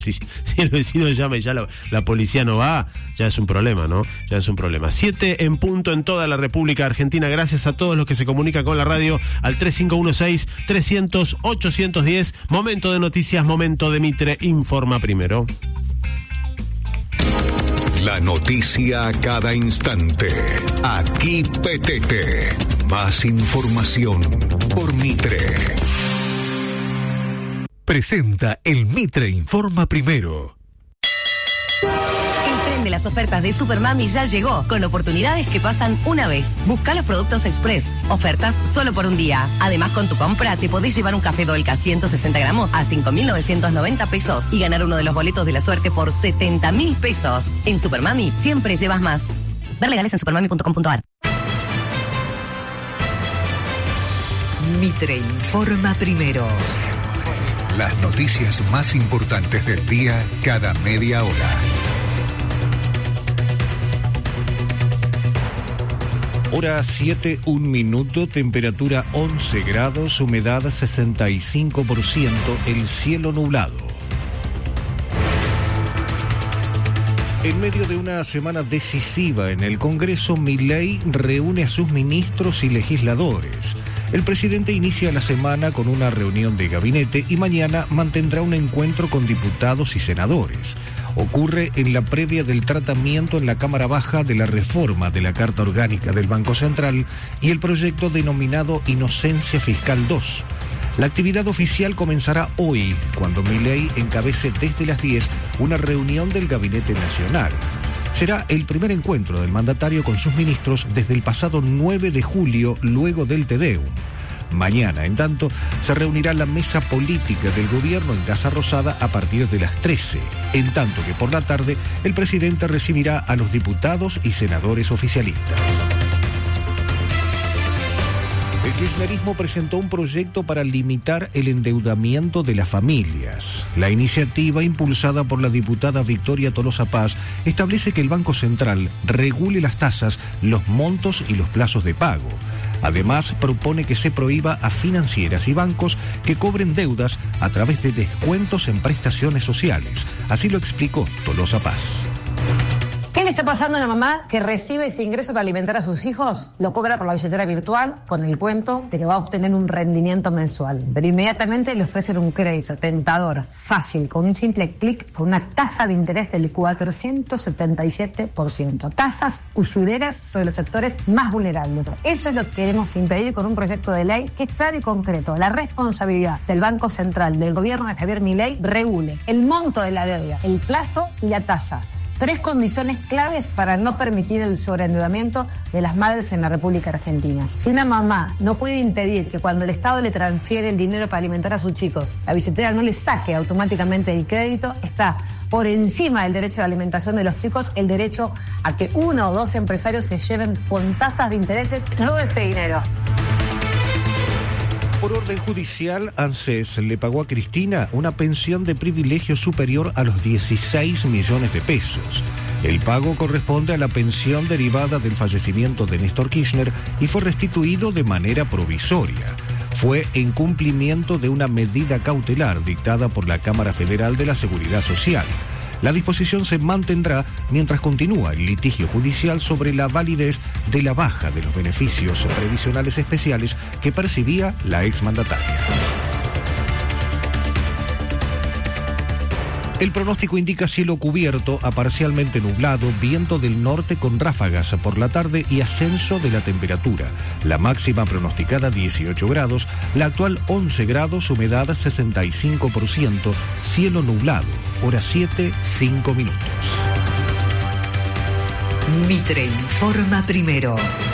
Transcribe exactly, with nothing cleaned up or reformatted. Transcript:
Si, si el vecino llama y ya la, la policía no va, ya es un problema, ¿no? Ya es un problema. Siete en punto en toda la República Argentina. Gracias a todos los que se comunican con la radio al tres cinco uno seis, trescientos, ochocientos diez. Momento de noticias, momento de Mitre Informa Primero. La noticia a cada instante. Aquí Petete. Más información por Mitre. Presenta el Mitre Informa Primero. El tren de las ofertas de Supermami ya llegó, con oportunidades que pasan una vez. Busca los productos Express, ofertas solo por un día. Además, con tu compra te podés llevar un café Dolca ciento sesenta gramos a cinco mil novecientos noventa pesos y ganar uno de los boletos de la suerte por setenta mil pesos. En Supermami siempre llevas más. Ver legales en supermami punto com punto a r. Mitre Informa Primero. Las noticias más importantes del día cada media hora. Hora siete, un minuto, temperatura once grados, humedad sesenta y cinco por ciento, el cielo nublado. En medio de una semana decisiva en el Congreso, Milei reúne a sus ministros y legisladores. El presidente inicia la semana con una reunión de gabinete y mañana mantendrá un encuentro con diputados y senadores. Ocurre en la previa del tratamiento en la Cámara Baja de la reforma de la Carta Orgánica del Banco Central y el proyecto denominado Inocencia Fiscal dos. La actividad oficial comenzará hoy, cuando Milei encabece desde las diez una reunión del Gabinete Nacional. Será el primer encuentro del mandatario con sus ministros desde el pasado nueve de julio, luego del Te Deum. Mañana, en tanto, se reunirá la mesa política del gobierno en Casa Rosada a partir de las trece, en tanto que por la tarde el presidente recibirá a los diputados y senadores oficialistas. El kirchnerismo presentó un proyecto para limitar el endeudamiento de las familias. La iniciativa, impulsada por la diputada Victoria Tolosa Paz, establece que el Banco Central regule las tasas, los montos y los plazos de pago. Además, propone que se prohíba a financieras y bancos que cobren deudas a través de descuentos en prestaciones sociales. Así lo explicó Tolosa Paz. ¿Qué le está pasando a una mamá que recibe ese ingreso para alimentar a sus hijos? Lo cobra por la billetera virtual con el cuento de que va a obtener un rendimiento mensual. Pero inmediatamente le ofrecen un crédito tentador, fácil, con un simple clic, con una tasa de interés del cuatrocientos setenta y siete por ciento. Tasas usureras sobre los sectores más vulnerables. Eso es lo que queremos impedir con un proyecto de ley que es claro y concreto. La responsabilidad del Banco Central, del gobierno de Javier Milei, regule el monto de la deuda, el plazo y la tasa. Tres condiciones claves para no permitir el sobreendeudamiento de las madres en la República Argentina. Si una mamá no puede impedir que cuando el Estado le transfiere el dinero para alimentar a sus chicos, la billetera no le saque automáticamente el crédito, está por encima del derecho a la alimentación de los chicos el derecho a que uno o dos empresarios se lleven con tasas de intereses todo ese dinero. Por orden judicial, ANSES le pagó a Cristina una pensión de privilegio superior a los dieciséis millones de pesos. El pago corresponde a la pensión derivada del fallecimiento de Néstor Kirchner y fue restituido de manera provisoria. Fue en cumplimiento de una medida cautelar dictada por la Cámara Federal de la Seguridad Social. La disposición se mantendrá mientras continúa el litigio judicial sobre la validez de la baja de los beneficios previsionales especiales que percibía la exmandataria. El pronóstico indica cielo cubierto a parcialmente nublado, viento del norte con ráfagas por la tarde y ascenso de la temperatura. La máxima pronosticada dieciocho grados, la actual once grados, humedad sesenta y cinco por ciento, cielo nublado. Hora siete, cinco minutos. Mitre Informa Primero.